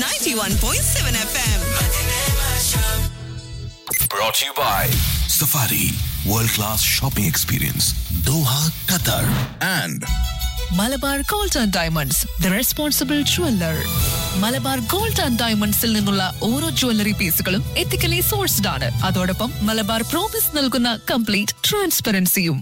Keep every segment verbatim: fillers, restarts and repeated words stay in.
ninety-one point seven F M. Brought to you by Safari World Class Shopping Experience, Doha, Qatar, and Malabar gold and diamonds the responsible jeweller. Malabar gold and ഡയമണ്ട്സിൽ നിന്നുള്ള ഓരോ jewellery പീസുകളും ethically sourced ആണ്. അതോടൊപ്പം Malabar promise നൽകുന്ന complete ട്രാൻസ്പെറൻസിയും.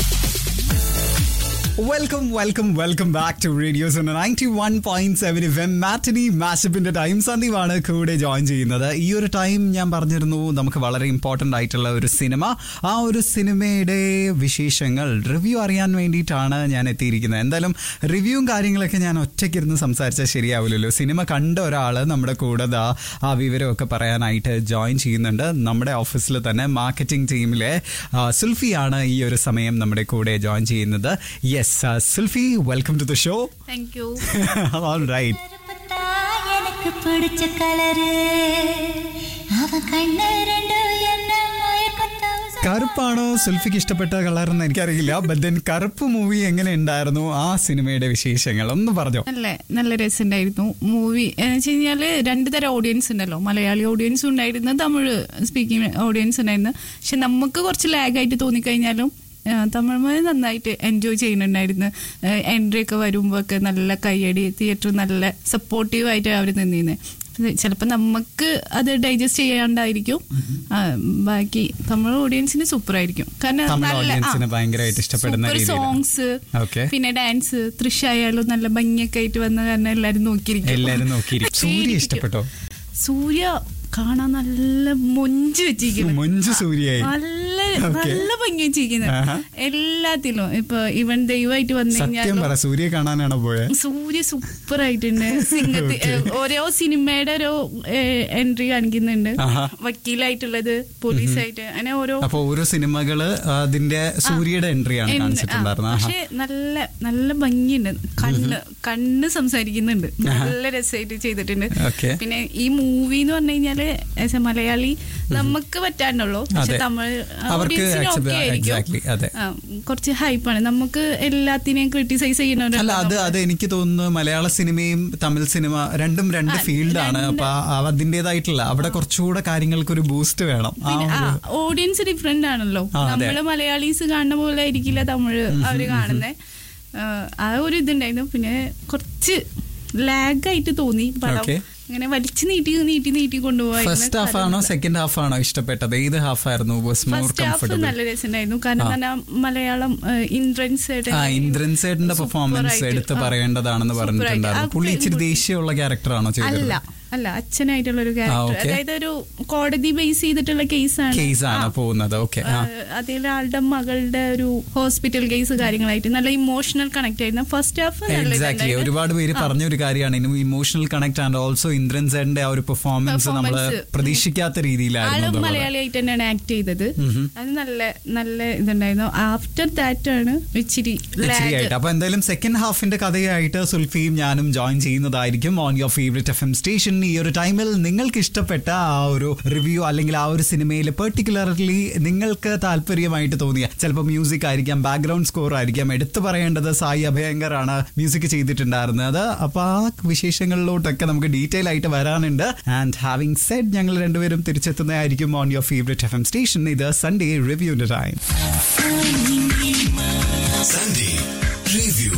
Welcome welcome welcome back to radio zone ninety one point seven F M matinee മാഷപ്പിന്റെ time. സന്ദീപാണ് കൂടെ join ചെയ്യുന്നത്. ഈ ഒരു ടൈം ഞാൻ പറഞ്ഞിരുന്നു നമുക്ക് വളരെ ഇമ്പോർട്ടൻ്റ് ആയിട്ടുള്ള ഒരു സിനിമ, ആ ഒരു സിനിമയുടെ വിശേഷങ്ങൾ റിവ്യൂ അറിയാൻ വേണ്ടിയിട്ടാണ് ഞാൻ എത്തിയിരിക്കുന്നത്. എന്തായാലും റിവ്യൂവും കാര്യങ്ങളൊക്കെ ഞാൻ ഒറ്റയ്ക്കിരുന്ന് സംസാരിച്ചാൽ ശരിയാവില്ലല്ലോ. സിനിമ കണ്ട ഒരാൾ നമ്മുടെ കൂടെ ദാ ആ വിവരമൊക്കെ പറയാനായിട്ട് ജോയിൻ ചെയ്യുന്നുണ്ട്. നമ്മുടെ ഓഫീസിൽ തന്നെ മാർക്കറ്റിംഗ് ടീമിലെ സുൽഫിയാണ് ഈ ഒരു സമയം നമ്മുടെ കൂടെ ജോയിൻ ചെയ്യുന്നത്. Yes Uh, Sulfi, welcome to the show. Thank you. All right. കറുപ്പാണോ സുൽഫിക്ക് ഇഷ്ടപ്പെട്ട കളർ എന്ന് എനിക്കറിയില്ല. ബട്ട് ദെൻ കറുപ്പ് മൂവി എങ്ങനെ ഉണ്ടായിരുന്നു, ആ സിനിമയുടെ വിശേഷങ്ങൾ ഒന്ന് പറഞ്ഞോ. നല്ല നല്ല രസമുണ്ടായിരുന്നു മൂവി. എന്ന് വെച്ച് കഴിഞ്ഞാല് രണ്ടു തരം ഓഡിയൻസ് ഉണ്ടല്ലോ, മലയാളി ഓഡിയൻസ് ഉണ്ടായിരുന്നു, തമിഴ് സ്പീക്കിംഗ് ഓഡിയൻസ് ഉണ്ടായിരുന്നു. പക്ഷെ നമുക്ക് കുറച്ച് ലാഗായിട്ട് തോന്നിക്കഴിഞ്ഞാലും തമിഴ്മാർ നന്നായിട്ട് എൻജോയ് ചെയ്യുന്നുണ്ടായിരുന്നു. എൻട്രി ഒക്കെ വരുമ്പോൾ ഒക്കെ നല്ല കയ്യടി, തിയേറ്റർ നല്ല സപ്പോർട്ടീവായിട്ട് അവർ നിന്നിരുന്നത്. ചിലപ്പോൾ നമുക്ക് അത് ഡൈജസ്റ്റ് ചെയ്യാണ്ടായിരിക്കും, ബാക്കി തമിഴ് ഓഡിയൻസിന് സൂപ്പർ ആയിരിക്കും. കാരണം നല്ല സോങ്സ്, പിന്നെ ഡാൻസ്, തൃശ ആയാലും നല്ല ഭംഗിയൊക്കെ ആയിട്ട് വന്ന കാരണം എല്ലാരും നോക്കിയിരിക്കും. സൂര്യ ഇഷ്ടപ്പെട്ടോ? സൂര്യ കാണാൻ നല്ല മൊഞ്ച് വെച്ചിരിക്കുന്നു, നല്ല നല്ല ഭംഗി വെച്ചിരിക്കുന്നത് എല്ലാത്തിലും. ഇപ്പൊ ഇവൻ ദൈവമായിട്ട് വന്നു കഴിഞ്ഞാൽ സൂര്യ കാണാനാണോ പോയത്? സൂര്യ സൂപ്പർ ആയിട്ടുണ്ട്. സിംഗത്തിൽ ഓരോ സിനിമയുടെ ഓരോ എൻട്രി കാണിക്കുന്നുണ്ട്, വക്കീലായിട്ടുള്ളത്, പോലീസായിട്ട്, അങ്ങനെ ഓരോ ഓരോ സിനിമകള് അതിന്റെ സൂര്യയുടെ എൻട്രിയാണ് കാണിച്ചിട്ടുണ്ടായിരുന്നത്. പക്ഷെ നല്ല നല്ല ഭംഗിയുണ്ട്, കണ്ണ് കണ്ണ് സംസാരിക്കുന്നുണ്ട്, നല്ല രസമായിട്ട് ചെയ്തിട്ടുണ്ട്. പിന്നെ ഈ മൂവി എന്ന് പറഞ്ഞു കഴിഞ്ഞാല് മലയാളി നമുക്ക് പറ്റാണ്ടുള്ളൂ, പക്ഷെ തമിഴ് ഓഡിയൻസിന് ഓക്കെ ആയിരിക്കും. കുറച്ച് ഹൈപ്പാണ്, നമുക്ക് എല്ലാത്തിനെയും ക്രിട്ടിസൈസ് ചെയ്യുന്നവരല്ല. അത് അത് എനിക്ക് തോന്നുന്നു മലയാള സിനിമയും തമിഴ് സിനിമ രണ്ടും രണ്ട് ഫീൽഡാണ്. അപ്പൊ അതിന്റേതായിട്ടുള്ള അവിടെ കുറച്ചുകൂടെ കാര്യങ്ങൾക്ക് ഒരു ബൂസ്റ്റ് വേണം. ഓഡിയൻസ് ഡിഫറെന്റ് ആണല്ലോ, നമ്മള് മലയാളീസ് കാണുന്ന പോലെ ആയിരിക്കില്ല തമിഴ് അവര് കാണുന്നത്. ആ ഒരു ഇതുണ്ടായിരുന്നു. പിന്നെ കുറച്ച് ലാഗായിട്ട് തോന്നി പടം, ഇങ്ങനെ വലിച്ചു നീട്ടി നീട്ടി നീട്ടി കൊണ്ടുപോയി. ഫസ്റ്റ് ഹാഫ് ആണോ സെക്കൻഡ് ഹാഫ് ആണോ ഇഷ്ടപ്പെട്ടത്? ഏത് ഹാഫ് ആയിരുന്നു? ഫസ്റ്റ് ഹാഫ് നല്ല രസമുണ്ടായിരുന്നു. കാരണം തന്നെ മലയാളം ഇന്ദ്രൻ സേട്ടന്റെ പെർഫോമൻസ് എടുത്ത് പറയേണ്ടതാണെന്ന് പറഞ്ഞിട്ടുണ്ടായിരുന്നു. പുള്ളി ഇച്ചിരി ദേഷ്യമുള്ള ക്യാരക്ടറാണോ ചെയ്തത്? അല്ല, അച്ഛനായിട്ടുള്ള ഒരു ക്യാരക്ടർ, അതായത് ഒരു കോടതി ബേസ് ചെയ്തിട്ടുള്ള കേസാണ് കേസാണ് പോകുന്നത്. അതിൽ ആളുടെ മകളുടെ ഒരു ഹോസ്പിറ്റൽ കേസ് കാര്യങ്ങളായിട്ട് നല്ല ഇമോഷണൽ കണക്ട് ആയിരുന്നു ഫസ്റ്റ് ഹാഫ്. എക്സാക്ട്ലി, ഒരുപാട് പേര് പറഞ്ഞ ഒരു കാര്യമാണ് emotional connect. And also Indran സാറിന്റെ ആ ഒരു പെർഫോമൻസ് നമ്മള് പ്രതീക്ഷിക്കാത്ത രീതിയിലായിരുന്നു. മലയാളിയായിട്ട് തന്നെയാണ് ആക്ട് ചെയ്തത്. അത് നല്ല നല്ല ഇതുണ്ടായിരുന്നു. ആഫ്റ്റർ ദാറ്റ് ആണ് ഇച്ചിരി ആയിട്ട്. അപ്പൊ എന്തായാലും സെക്കൻഡ് ഹാഫിന്റെ കഥയായിട്ട് സുൽഫിയും ഞാനും ജോയിൻ ചെയ്യുന്നതായിരിക്കും on your favourite F M station. ഈ ഒരു ടൈമിൽ നിങ്ങൾക്ക് ഇഷ്ടപ്പെട്ട ആ ഒരു റിവ്യൂ അല്ലെങ്കിൽ ആ ഒരു സിനിമയിൽ പെർട്ടിക്കുലർലി നിങ്ങൾക്ക് താല്പര്യമായിട്ട് തോന്നിയ ചിലപ്പോൾ മ്യൂസിക് ആയിരിക്കാം, ബാക്ക്ഗ്രൗണ്ട് സ്കോർ ആയിരിക്കാം, എടുത്തു പറയേണ്ടത് സായി അഭയങ്കർ ആണ് മ്യൂസിക് ചെയ്തിട്ടുണ്ടായിരുന്നത്. അപ്പൊ ആ വിശേഷങ്ങളിലോട്ടൊക്കെ നമുക്ക് ഡീറ്റെയിൽ ആയിട്ട് വരാനുണ്ട്. ആൻഡ് ഹാവിംഗ് സെഡ്, ഞങ്ങൾ രണ്ടുപേരും തിരിച്ചെത്തുന്നതായിരിക്കും on your favourite F M station. ഇത് Sunday റിവ്യൂന്റെ time. Sunday Review.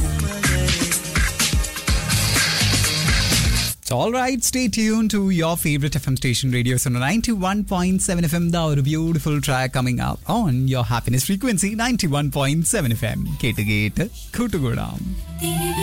So, all right, stay tuned to your favorite F M station, Radio Sona ninety-one point seven F M. The a beautiful track coming up on your happiness frequency ninety-one point seven F M. Kete Gate Kutugodam.